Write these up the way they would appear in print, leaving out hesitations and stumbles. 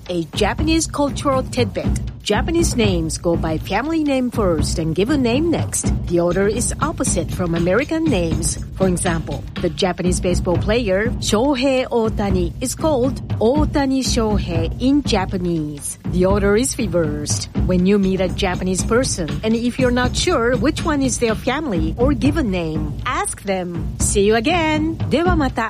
a Japanese cultural tidbit. Japanese names go by family name first and given name next. The order is opposite from American names. For example, the Japanese baseball player Shohei Ohtani is called Ohtani Shohei in Japanese. The order is reversed. When you meet a Japanese person, and if you're not sure which one is their family or given name, ask them. See you again. ではまた.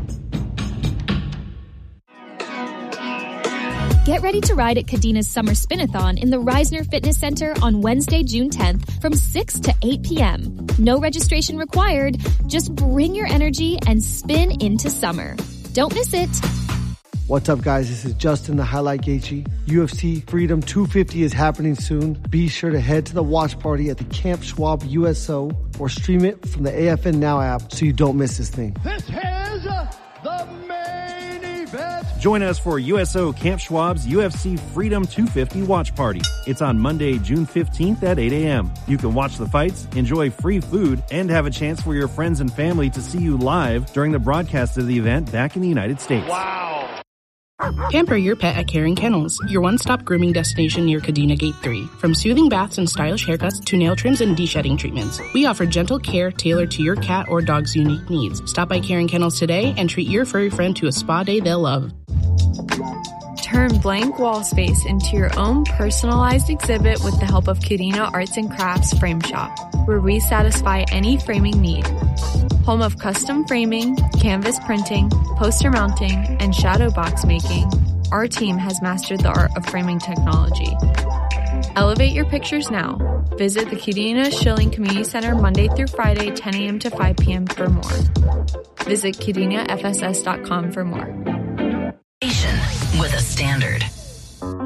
Get ready to ride at Kadeena's Summer Spinathon in the Reisner Fitness Center on Wednesday, June 10th from 6 to 8 p.m. No registration required. Just bring your energy and spin into summer. Don't miss it. What's up, guys? This is Justin, the Highlight Gaethje. UFC Freedom 250 is happening soon. Be sure to head to the watch party at the Camp Schwab USO or stream it from the AFN Now app so you don't miss this thing. This is the main event. Join us for USO Camp Schwab's UFC Freedom 250 watch party. It's on Monday, June 15th at 8 a.m. You can watch the fights, enjoy free food, and have a chance for your friends and family to see you live during the broadcast of the event back in the United States. Wow. Pamper your pet at Caring Kennels, your one-stop grooming destination near Kadena Gate 3. From soothing baths and stylish haircuts to nail trims and de-shedding treatments, we offer gentle care tailored to your cat or dog's unique needs. Stop by Caring Kennels today and treat your furry friend to a spa day they'll love. Turn blank wall space into your own personalized exhibit with the help of Kadena Arts and Crafts Frame Shop, where we satisfy any framing need. Home of custom framing, canvas printing, poster mounting, and shadow box making, our team has mastered the art of framing technology. Elevate your pictures now. Visit the Kadena Schilling Community Center Monday through Friday, 10 a.m. to 5 p.m. for more. Visit KadenaFSS.com for more. With a standard.